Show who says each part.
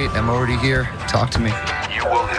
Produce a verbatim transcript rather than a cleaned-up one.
Speaker 1: I'm already here. Talk to me.
Speaker 2: You will